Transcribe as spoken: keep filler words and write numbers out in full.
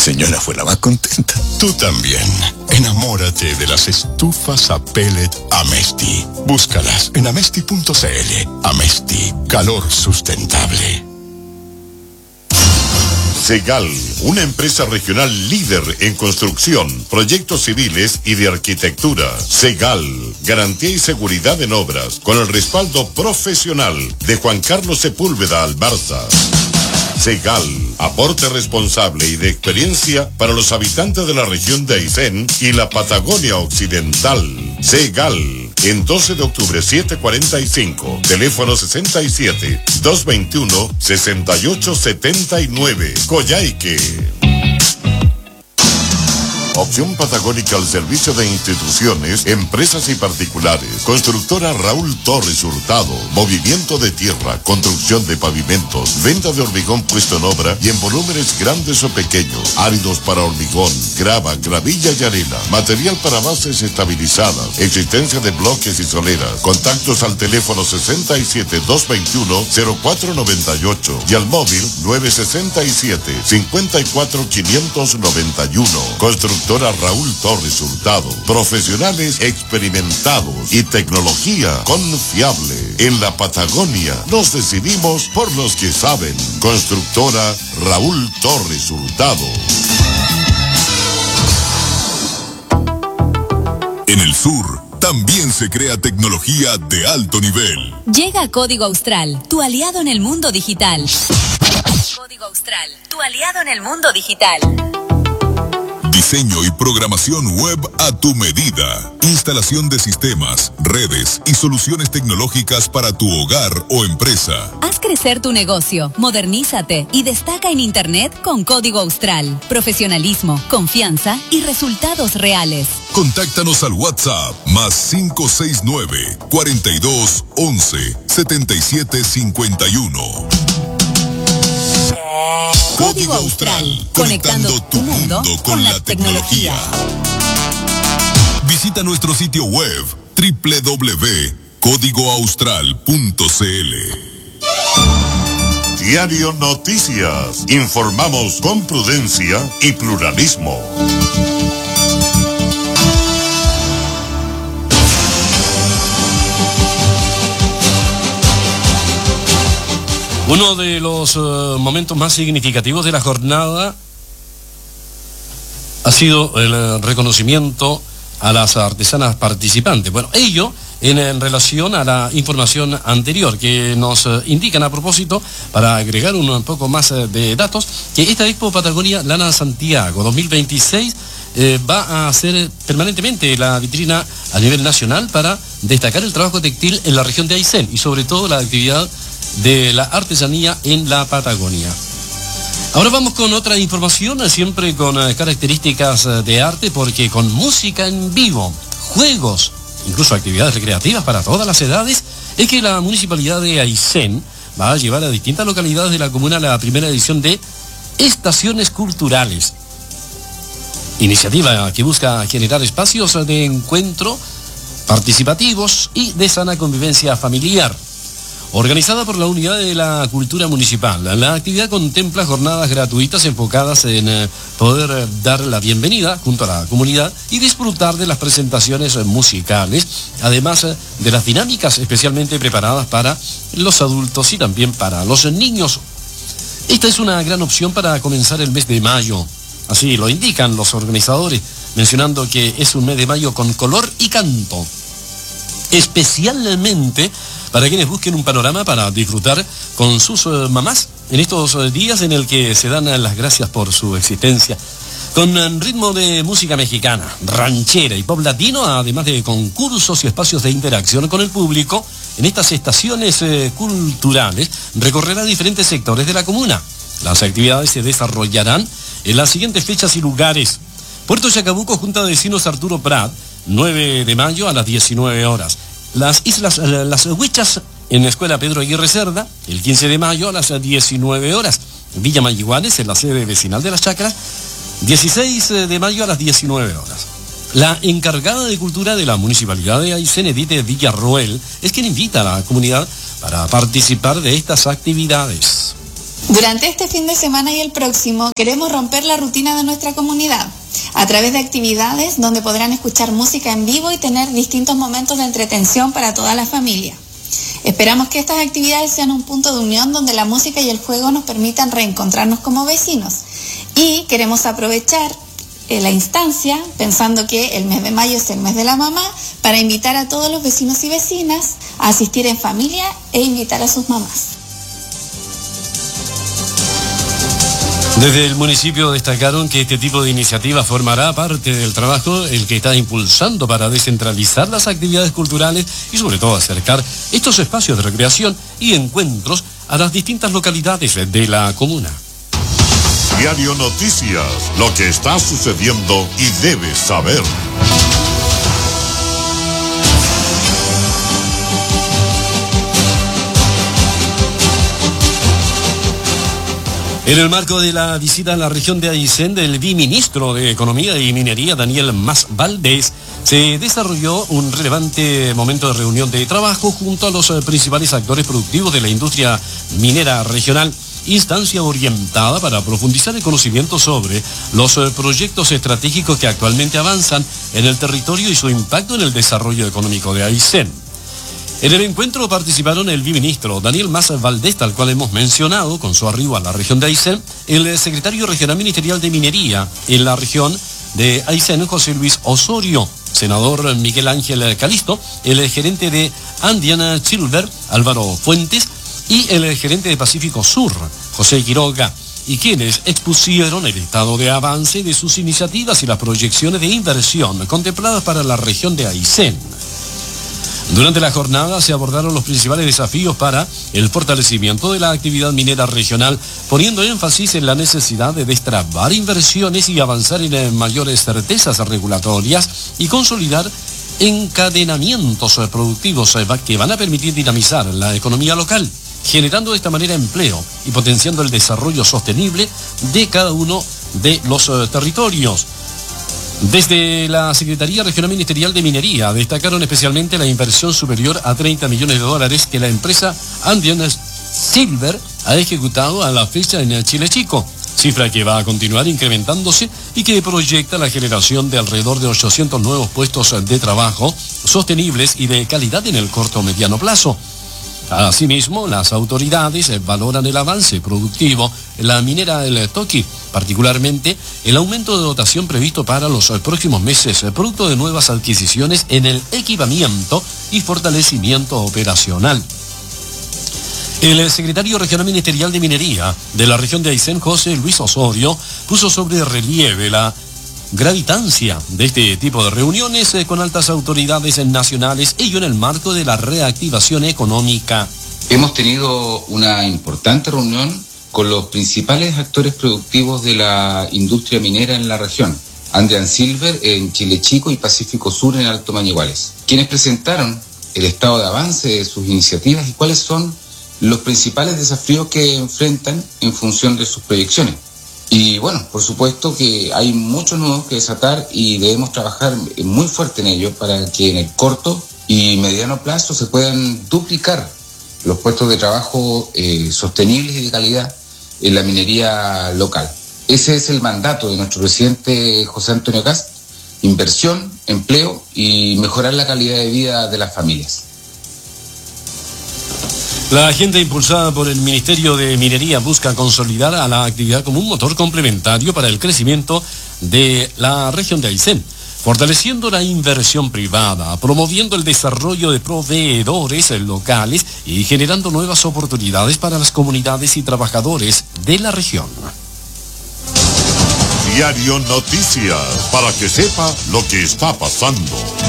señora fue la más contenta. Tú también. Enamórate de las estufas a pellet Amesti. Búscalas en amesti punto cl. Amesti, calor sustentable. Segal, una empresa regional líder en construcción, proyectos civiles y de arquitectura. Segal, garantía y seguridad en obras, con el respaldo profesional de Juan Carlos Sepúlveda Albarza. Segal, aporte responsable y de experiencia para los habitantes de la región de Aysén y la Patagonia Occidental. Segal, en doce de octubre setecientos cuarenta y cinco, teléfono sesenta y siete, doscientos veintiuno, sesenta y ocho setenta y nueve, Coyhaique. Opción patagónica al servicio de instituciones, empresas y particulares. Constructora Raúl Torres Hurtado. Movimiento de tierra, construcción de pavimentos, venta de hormigón puesto en obra y en volúmenes grandes o pequeños. Áridos para hormigón, grava, gravilla y arena. Material para bases estabilizadas. Existencia de bloques y soleras. Contactos al teléfono sesenta y siete, doscientos veintiuno, cero cuatro noventa y ocho y al móvil nueve sesenta y siete, cincuenta y cuatro, quinientos noventa y uno. Constructora Raúl Torres Hurtado. Profesionales experimentados y tecnología confiable. En la Patagonia nos decidimos por los que saben. Constructora Raúl Torres Hurtado. En el sur también se crea tecnología de alto nivel. Llega Código Austral, tu aliado en el mundo digital. Código Austral, tu aliado en el mundo digital. Diseño y programación web a tu medida. Instalación de sistemas, redes y soluciones tecnológicas para tu hogar o empresa. Haz crecer tu negocio, modernízate y destaca en Internet con Código Austral. Profesionalismo, confianza y resultados reales. Contáctanos al WhatsApp más cinco seis nueve, cuarenta y dos, once, setenta y siete cincuenta y uno. Código Austral, conectando tu mundo con la tecnología. Visita nuestro sitio web doble u doble u doble u punto código austral punto c l. Diario Noticias. Informamos con prudencia y pluralismo. Uno de los uh, momentos más significativos de la jornada ha sido el uh, reconocimiento a las artesanas participantes. Bueno, ello en, en relación a la información anterior que nos uh, indican a propósito, para agregar un, un poco más uh, de datos, que esta Expo Patagonia Lana Santiago dos mil veintiséis eh, va a ser permanentemente la vitrina a nivel nacional para destacar el trabajo textil en la región de Aysén y sobre todo la actividad de la artesanía en la Patagonia. Ahora vamos con otra información, siempre con uh, características uh, de arte, porque con música en vivo, juegos, incluso actividades recreativas para todas las edades, es que la Municipalidad de Aysén va a llevar a distintas localidades de la comuna la primera edición de Estaciones Culturales. Iniciativa que busca generar espacios de encuentro participativos y de sana convivencia familiar. Organizada por la Unidad de la Cultura Municipal, la actividad contempla jornadas gratuitas enfocadas en eh, poder eh, dar la bienvenida junto a la comunidad y disfrutar de las presentaciones eh, musicales, además eh, de las dinámicas especialmente preparadas para los adultos y también para los niños. Esta es una gran opción para comenzar el mes de mayo, así lo indican los organizadores, mencionando que es un mes de mayo con color y canto, especialmente para quienes busquen un panorama para disfrutar con sus uh, mamás en estos uh, días en el que se dan uh, las gracias por su existencia. Con uh, ritmo de música mexicana, ranchera y pop latino, además de concursos y espacios de interacción con el público, en estas estaciones uh, culturales recorrerá diferentes sectores de la comuna. Las actividades se desarrollarán en las siguientes fechas y lugares. Puerto Chacabuco, Junta de Vecinos Arturo Prat, nueve de mayo a las diecinueve horas. Las Islas Las Huichas en la Escuela Pedro Aguirre Cerda, el quince de mayo a las diecinueve horas. Villa Mayiguanes, en la sede vecinal de Las Chacras, dieciséis de mayo a las diecinueve horas. La encargada de Cultura de la Municipalidad de Aysén, Edith Villarroel, es quien invita a la comunidad para participar de estas actividades. Durante este fin de semana y el próximo queremos romper la rutina de nuestra comunidad a través de actividades donde podrán escuchar música en vivo y tener distintos momentos de entretención para toda la familia. Esperamos que estas actividades sean un punto de unión donde la música y el juego nos permitan reencontrarnos como vecinos. Y queremos aprovechar eh, la instancia, pensando que el mes de mayo es el mes de la mamá, para invitar a todos los vecinos y vecinas a asistir en familia e invitar a sus mamás. Desde el municipio destacaron que este tipo de iniciativa formará parte del trabajo el que está impulsando para descentralizar las actividades culturales y sobre todo acercar estos espacios de recreación y encuentros a las distintas localidades de la comuna. Diario Noticias, lo que está sucediendo y debes saber. En el marco de la visita a la región de Aysén del viceministro de Economía y Minería, Daniel Mas Valdés, se desarrolló un relevante momento de reunión de trabajo junto a los principales actores productivos de la industria minera regional, instancia orientada para profundizar el conocimiento sobre los proyectos estratégicos que actualmente avanzan en el territorio y su impacto en el desarrollo económico de Aysén. En el encuentro participaron el viceministro Daniel Mas Valdés, tal cual hemos mencionado, con su arribo a la región de Aysén, el secretario regional ministerial de Minería en la región de Aysén, José Luis Osorio, senador Miguel Ángel Calisto, el gerente de Andean Silver, Álvaro Fuentes, y el gerente de Pacífico Sur, José Quiroga, y quienes expusieron el estado de avance de sus iniciativas y las proyecciones de inversión contempladas para la región de Aysén. Durante la jornada se abordaron los principales desafíos para el fortalecimiento de la actividad minera regional, poniendo énfasis en la necesidad de destrabar inversiones y avanzar en mayores certezas regulatorias y consolidar encadenamientos productivos que van a permitir dinamizar la economía local, generando de esta manera empleo y potenciando el desarrollo sostenible de cada uno de los territorios. Desde la Secretaría Regional Ministerial de Minería destacaron especialmente la inversión superior a treinta millones de dólares que la empresa Andean Silver ha ejecutado a la fecha en Chile Chico, cifra que va a continuar incrementándose y que proyecta la generación de alrededor de ochocientos nuevos puestos de trabajo sostenibles y de calidad en el corto o mediano plazo. Asimismo, las autoridades valoran el avance productivo en la minera del Toqui, particularmente el aumento de dotación previsto para los próximos meses, producto de nuevas adquisiciones en el equipamiento y fortalecimiento operacional. El secretario regional ministerial de Minería de la región de Aysén, José Luis Osorio, puso sobre relieve la gravitancia de este tipo de reuniones eh, con altas autoridades nacionales, ello en el marco de la reactivación económica. Hemos tenido una importante reunión con los principales actores productivos de la industria minera en la región, Andean Silver en Chile Chico y Pacífico Sur en Alto Mañiguales, quienes presentaron el estado de avance de sus iniciativas y cuáles son los principales desafíos que enfrentan en función de sus proyecciones. Y bueno, por supuesto que hay muchos nudos que desatar y debemos trabajar muy fuerte en ello para que en el corto y mediano plazo se puedan duplicar los puestos de trabajo eh, sostenibles y de calidad en la minería local. Ese es el mandato de nuestro presidente José Antonio Kast: inversión, empleo y mejorar la calidad de vida de las familias. La agenda impulsada por el Ministerio de Minería busca consolidar a la actividad como un motor complementario para el crecimiento de la región de Aysén, fortaleciendo la inversión privada, promoviendo el desarrollo de proveedores locales y generando nuevas oportunidades para las comunidades y trabajadores de la región. Diario Noticias, para que sepa lo que está pasando.